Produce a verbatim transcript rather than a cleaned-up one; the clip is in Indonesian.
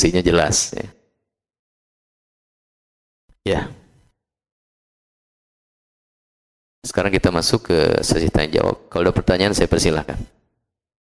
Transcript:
fungsinya jelas. Ya. Ya. Sekarang kita masuk ke sesi tanya jawab. Kalau ada pertanyaan saya persilahkan.